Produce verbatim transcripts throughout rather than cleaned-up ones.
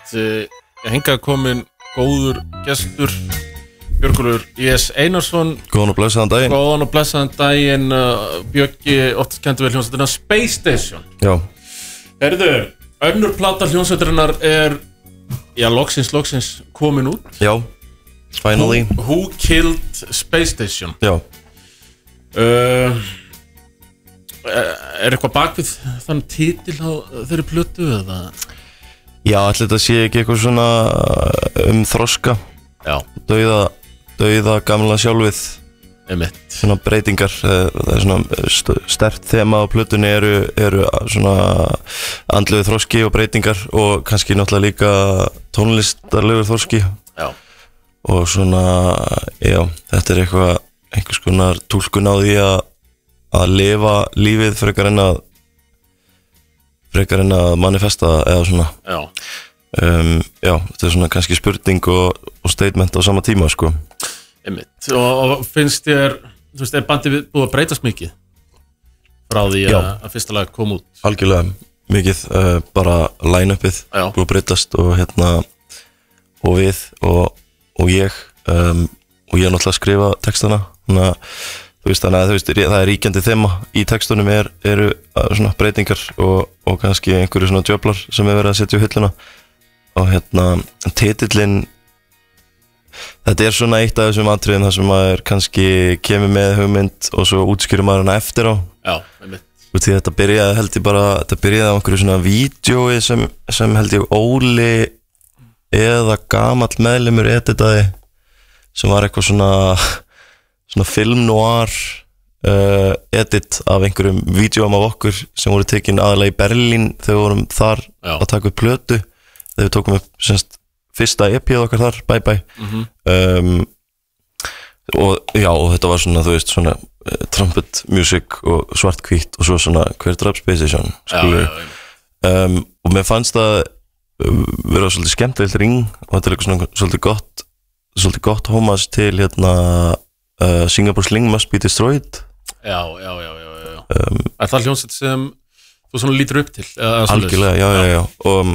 hingað komin góður gestur Björgólfur E S Einarsson. Góðan og blessaðan daginn. Góðan og blessaðan daginn. uh, Bjöggi, oftast kendur við hljómsveitina Space Station. Já. Herðu, önnur plata hljómsveitarinnar er, já, loksins, loksins komin út. Já, finally. Who, who Killed Space Station? Já. Uh, er eitthvað bakvið þann titil á þeirri plötu eða? Já, allir þetta sé ekki eitthvað svona um þroska. Já. Dauða, dauða gamla sjálfið. Einmitt. Svona breytingar, það er svona sterkt þema á plötunni eru, eru svona andlegu þroski og breytingar og kannski náttúrulega líka tónlistarlegur þroski. Já. Og svona, já, þetta er eitthvað, einhvers konar túlkun á því að að lifa lífið frekar en að frekar en að manifesta eða svona. Já. Um, já, þetta er svona kannski spurning og, og statement á sama tíma, sko. Einmitt. Og, og finnst þér, þú veist, er bandið búið að breytast mikið frá því að, að fyrsta lag kom út? Algjörlega mikið, uh, bara line-upið búið að breytast og hérna og við og, og ég um, og ég er náttúrulega að skrifa textana, þannig að þú veist, þannig að þú veist, það er ríkjandi þema í textunum er, eru svona breytingar og, og kannski einhverju svona djöflar sem er verið að setja á hilluna og hérna, titillinn þetta er svona eitt af þessum atriðum þar sem maður kannski kemur með hugmynd og svo útskýrir maður hana eftir á. Já, einmitt. Og því þetta byrjaði held ég bara, þetta byrjaði á einhverju svona vídeói sem, sem held ég Óli eða gamall meðlimur editaði sem var eitthvað svona svona film noir uh, edit af einhverjum vídeóum af okkur sem voru tekin aðalega í Berlín þegar við vorum þar Já. Að taka upp plötu þegar við tókum upp semst fyrsta E P-ið okkar þar, Bye Bye mm-hmm. um, og já, og þetta var svona, þú veist, svona uh, trumpet music og svartkvítt og svo svona hver draf Space Station um, og mér fannst það uh, vera svolítið skemmtilegt ring og þetta er eitthvað svona svolítið gott svolítið gott homage til hérna Uh, Singapore Sling Must Be Destroyed. Já, já, já, já, já. Um, Er það hljómsveit sem þú svona lítur upp til? Algjörlega, já, já, já og um,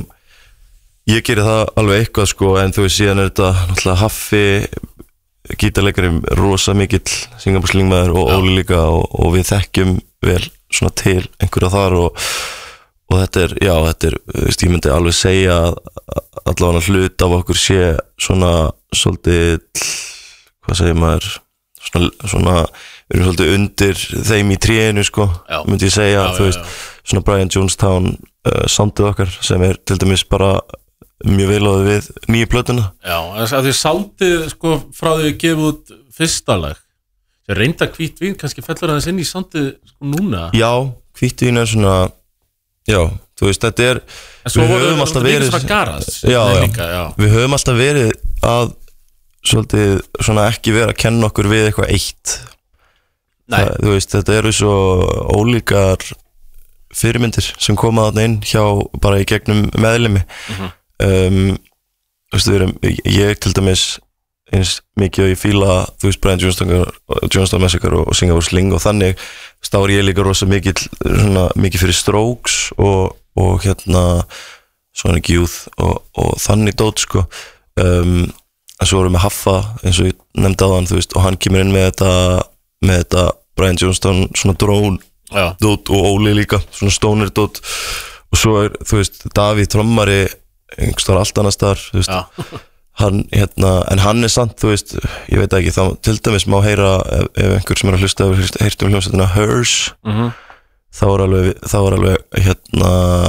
ég gerir það alveg eitthvað sko en þú veist síðan er þetta náttúrulega Haffi gítarleikari rosa mikill Singapore Sling maður og já. Óli líka og, og við þekkjum vel svona til einhverja þar og, og þetta er, já, þetta er, þú veist, ég myndi alveg segja að allavega hlut af okkur sé svona svolítið, hvað segir maður Svona, svona, við erum svolítið undir þeim í trénu sko, já. Myndi ég segja, já, þú veist, já, já. Svona Brian Jonestown uh, soundið okkar sem er til dæmis bara mjög viðlóðið við nýju plötuna. Já, þess að því soundið sko frá því að gefa út fyrsta lag, sem reynda hvít vín kannski fellur aðeins inn í soundið sko núna. Já, hvít vín er svona, já, þú veist, þetta er, við höfum alltaf verið, garas, já, já, líka, já, við höfum alltaf verið að svolítið svona ekki vera að kenna okkur við eitthvað eitt. Nei. Það, þú veist, þetta eru svo ólíkar fyrirmyndir sem koma þarna inn hjá bara í gegnum meðlimi. Mm-hmm. um, Þú veist, við erum, ég til dæmis eins mikið og ég fíla, þú veist, Brian Jonestown Massacre og Singapore Sling og þannig stári ég líka rosa mikið svona mikið fyrir Strokes og, og hérna Sonic Youth og, og þannig dót sko. Um, en svo vorum við Haffa eins og ég nefndi á hann, þú veist, og hann kemur inn með þetta með þetta Brian Jonestown svona drone dót og Óli líka svona stoner dót og svo er, þú veist, Davíð trommari einhverstaðar allt annars þar, þú veist hann, hérna, en hann er samt, þú veist ég veit ekki, þá til dæmis má heyra ef, ef einhver sem er að hlusta hefur heyrt um hljómsveitina Hers mm-hmm. þá er alveg, þá er alveg hérna,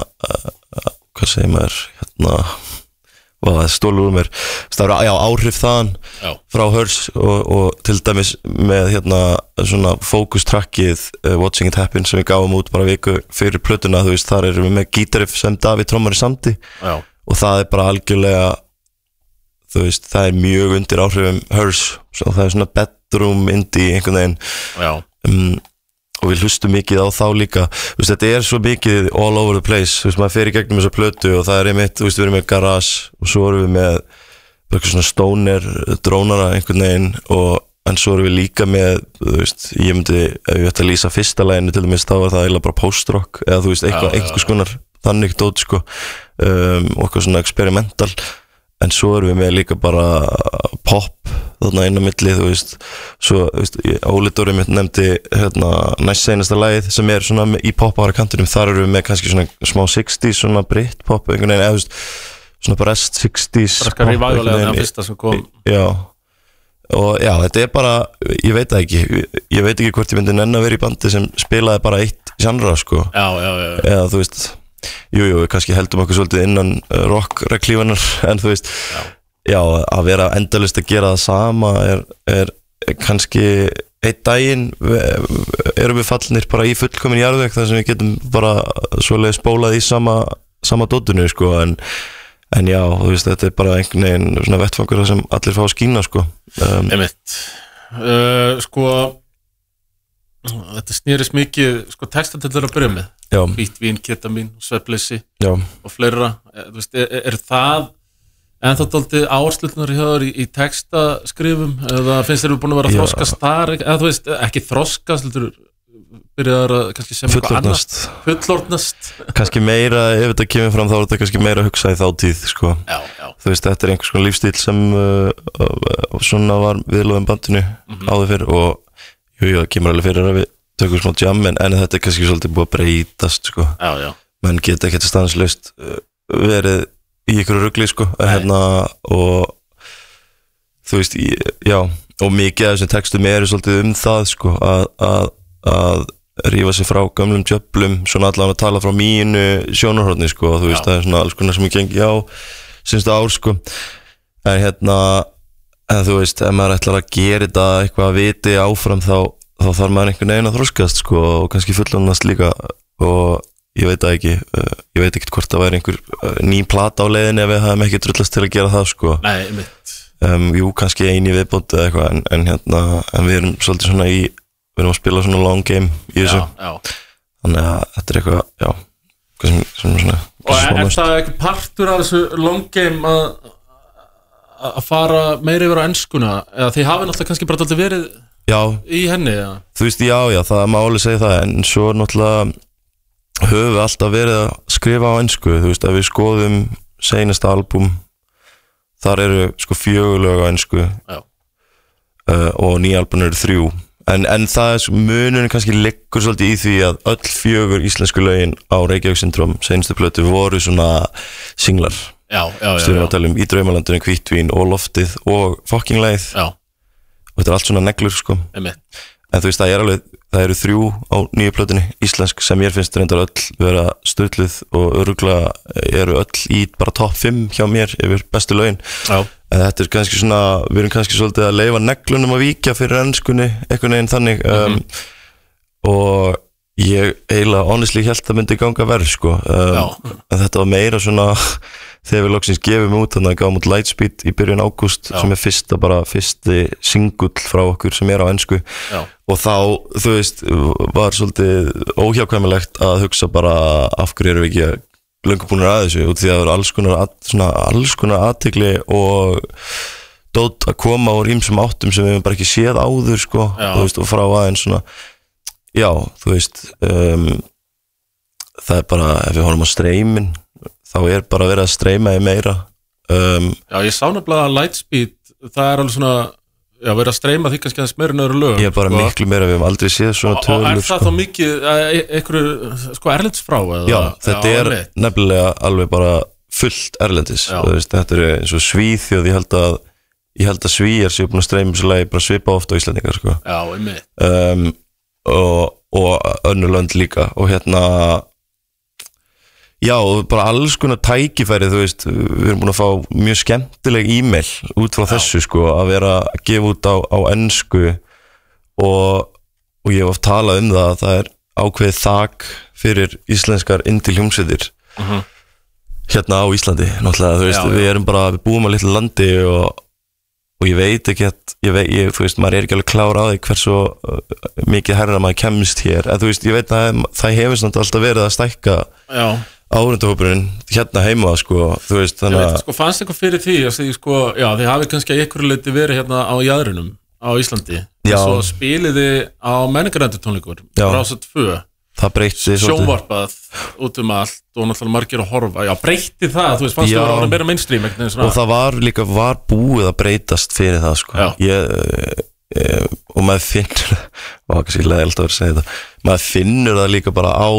uh, hvað segir maður hérna og það stólur úr mér það eru, já, áhrif þaðan já. Frá Hers og, og til dæmis með hérna svona fókustrackið uh, Watching It Happen sem við gáum út bara viku fyrir plötuna, þú veist, þar erum við með gítarriff sem Davíð trommari samti já. Og það er bara algjörlega þú veist, það er mjög undir áhrifum Hers, svo það er svona bedroom indie einhvern veginn um, og við hlustum mikið á þá líka, þú veist, þetta er svo mikið all over the place, þú veist, maður fer í gegnum þessa plötu og það er einmitt, þú veist, við erum með garage og svo erum við með eitthvað svona stoner drónara einhvern veginn og en svo erum við líka með, þú veist, ég myndi ef ég ætti að lýsa fyrsta laginu til dæmis, þá var það eiginlega bara post-rock eða þú veist, eitthvað, einhvers konar þannig dót sko um, og eitthvað svona experimental en svo erum við með líka bara pop þarna inn á milli þú veist, svo þú veist, Óli Dóri mitt nefndi hérna næst seinasta lagið sem er svona í pop-ára kantinum, þar erum við með kannski svona smá sixties, svona Britpop einhvern veginn, eða þú veist, svona bara rest sixties bara skar revivalega það fyrsta sem kom já, og já, þetta er bara ég veit það ekki, ég veit ekki hvort ég myndi nenn að vera í bandi sem spilaði bara eitt genre sko, já, já, já, já. eða þú veist jú, jú, við kannski heldum okkur svolítið innan rock-reklífanar, en þú veist já. já, að vera endalist að gera það sama er, er kannski einn daginn erum við fallnir bara í fullkomin jarðveg þar sem við getum bara svoleiðis spólað í sama, sama dótinu sko, en, en já, þú veist, þetta er bara einhvern veginn svona vettfangur sem allir fá að skína sko um, Einmitt uh, sko þetta snýrist mikið sko texta til þeirra að byrja með hvítvín, ketamin, svefnleysi og fleira, þú veist, er, er það en þá dálítið áherslunar hjá þér í, í textaskrifum eða finnst þér þú búin að vera að þroskast þar eða þú veist, ekki þroskast heldur byrjaðar að kannski sem eitthvað annars fullorðnast kannski meira, ef þetta kemur fram þá er þetta kannski meira að hugsa í þá tíð sko. já, já. Þú veist, þetta er einhvers konar lífstíl sem uh, uh, svona var viðlóðum bandinu mm-hmm. áður fyrr og jú, jú, það kemur alveg fyrir að við tökum smá jam en, en þetta er kannski svolítið búið að breytast sko. já, já. menn geta ekki stanslaust uh, verið í ykkur rugli sko, hérna, og þú veist, já og mikið af þessum textum eru svolítið um það sko, að, að, að rífa sig frá gömlum djöflum svona allavega að tala frá mínu sjónarhorni sko, þú veist, já. Það er svona alls konar sem ég gengi á síðustu ár sko en hérna, en þú veist ef maður ætlar að gera þetta eitthvað að viti áfram þá, þá þarf maður einhvern veginn að þroskast sko og kannski fullorðnast líka og ég veit það ekki, uh, ég veit ekkert hvort það væri einhver uh, ný plata á leiðinni ef við hafum ekki drullast til að gera það sko. Nei, mitt. Um, jú, kannski eini viðbót eða eitthvað, en, en hérna, en við erum svolítið svona í, við erum að spila svona long game í þessu. Já, já. Þannig að þetta er eitthvað, já, hvað sem, sem svona. Og er, er það eitthvað partur af þessu long game að, að fara meira yfir á enskuna, eða þið hafið náttúrulega kannski bara alltaf verið já. Í henni, já? Þú veist, já, já, það er máli að segja það, en svo náttúrulega höfum við alltaf verið að skrifa á ensku, þú veist, að við skoðum seinasta albúm, þar eru sko fjögur lög á ensku uh, og nýja albúm eru þrjú, en, en það er munurinn kannski liggur svolítið í því að öll fjögur íslensku lögin á Reykjavík Syndrom seinustu plötu voru svona singlar, já, já, já, stjórnum að tala um Í draumalandinu, Hvítvín og Loftið og Fucking Leið já. Og þetta er allt svona neglur sko Emme. En þú veist, það er alveg, það eru þrjú á nýju plötunni, íslensk, sem ég finnst reyndar öll vera sturluð og örugglega eru öll í bara topp fimm hjá mér yfir bestu lögin. Já. En þetta er kannski svona, við erum kannski svolítið að leyfa neglunum að víkja fyrir enskunni, einhvern veginn þannig um, mm-hmm. og ég eiginlega honestly held að myndi ganga verð sko, um, en þetta var meira svona þegar við loksins gefum út, þannig að gáum út Lightspeed í byrjun ágúst, sem er fyrsta bara fyrsti singull frá okkur sem er á ensku. Já. Og þá, þú veist, var svolítið óhjákvæmilegt að hugsa bara af hverju erum við ekki löngu búinir að þessu, út því að það eru alls konar, að, svona, alls konar athygli og dót að koma úr ýmsum áttum sem við hefum bara ekki séð áður sko, þú veist, og frá aðeins svona, já, þú veist, um, það er bara, ef við horfum á streymin, þá er bara verið að streyma í meira. Um, já, ég sá nefnilega að Lightspeed, það er alveg svona, já, verið að streyma því kannski aðeins meira en öðru lögum. Ég er bara sko. Miklu meira, við hefum aldrei séð svona tölur. Og er það sko. Þá mikið, einhverju, sko, erlends frá? Eða? Já, þetta já, er alveg. Nefnilega alveg bara fullt erlendis. Veist, þetta er eins og Svíþjóð, ég held að, ég held að Svíjar séu búin að streyma svo leið bara svipa ofta á Íslandingar, sko. Já, einmitt. Um, og, og önnur lönd líka, og hérna, já, bara alls konar tækifæri, þú veist, við erum búin að fá mjög skemmtileg e-mail út frá já. Þessu sko, að vera að gefa út á, á ensku og, og ég hef oft talað um það að það er ákveðið þak fyrir íslenskar indie hljómsveitir uh-huh. hérna á Íslandi, náttúrulega, þú veist, já, við erum bara, við búum á litlu landi og, og ég veit ekki að, ég veit, ég, þú veist, maður er ekki alveg klár á því hversu uh, mikið herra maður kemst hér, en þú veist, ég veit að það hefur svona alltaf verið að stækka já. Áhorfendahópurinn hérna heima sko, þú veist, þannig að sko, fannst eitthvað fyrir því að því, sko, já, þið hafið kannski að einhverju leyti verið hérna á jaðrinum á Íslandi og svo spiliði á menningarendurtónleikur Rása tvö það breytti sjónvarpað út um allt og náttúrulega margir að horfa, já breytti það þú veist, fannst það að vera meira mainstream og það var líka, var búið að breytast fyrir það sko, ég, ég og maður finnur var kannski leiðilegt að vera að segja þetta, maður finnur það líka bara á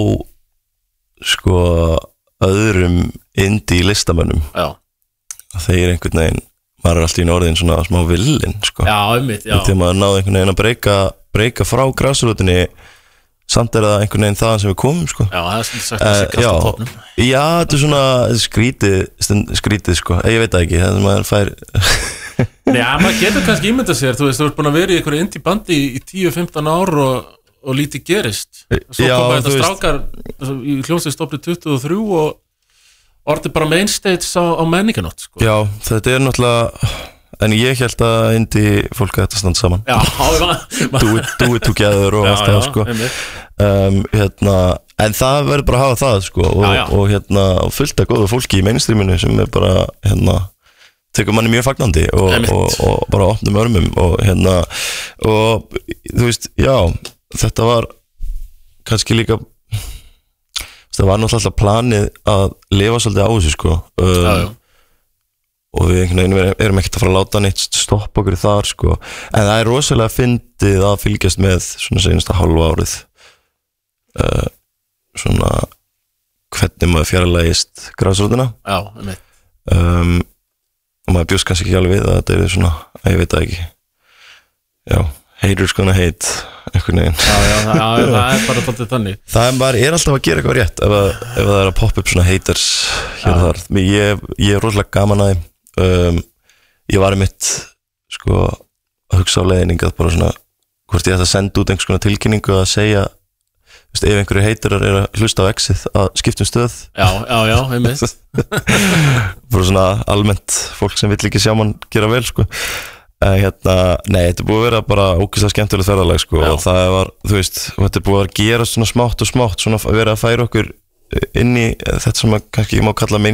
sko öðrum indie listamönnum já. Þeir einhvern veginn maður er alltaf í orðin svona smá villin sko. Já, einmitt, já þegar maður náði einhvern veginn að breyka breyka frá grassrootinni samt er það einhvern veginn þaðan sem við komum sko. Já, það er svona sagt að sé kast á topnum Já, þetta er svona skrítið skrítið sko, ég veit það ekki það er maður fær Nei, ja, maður getur kannski ímyndað sér þú veist, þú ert búin að vera í einhverju indie bandi í tíu til fimmtán ár og, og lítið gerist svo koma þetta strákar í hljómsveit stofnið tuttugu og þrjú og orðið bara mainstage á, á menninganótt sko. Já, þetta er náttúrulega en ég held að indie fólk að þetta standa saman Já, do it, do it together og allt það sko um, hérna, en það verður bara að hafa það sko og, já, já. og hérna, fullt af góðu fólki í mainstreaminu sem er bara hérna tekur manni mjög fagnandi og, og, og bara opnum örmum og hérna og þú veist, já þetta var kannski líka það var náttúrulega planið að lifa svolítið á þessu sko um, já, já. og við einhvern veginn erum ekkert að fara að láta neitt stoppa okkur þar sko en það er rosalega fyndið að fylgjast með svona seinasta hálfa árið uh, svona hvernig maður fjarlægist grassrootina já, einmitt um, og maður bjóst kannski ekki alveg við að þetta er svona, að ég veit það ekki já, haters gonna hate einhvern veginn já, já, já, já, það er bara tóttið þannig það er, bara, er alltaf að gera eitthvað rétt ef, að, ef það er að poppa upp svona haters hér og þar, ég, ég er rosalega gaman að þeim um, ég var í mitt sko að hugsa á leiðning að bara svona hvort ég ætti að senda út einhvers konar tilkynningu að segja Vist, ef einhverju heiterar er að hlusta á exið að skiptum stöð já, já, já, einmitt bara svona almennt fólk sem vill ekki sjá mann gera vel sko en hérna, nei, þetta er búið að vera bara ógeðslega skemmtilegt ferðalag sko já. Og það var, þú veist, þetta er búið að gera svona smátt og smátt svona að vera að færa okkur inn í þetta sem að kannski má kalla mainstream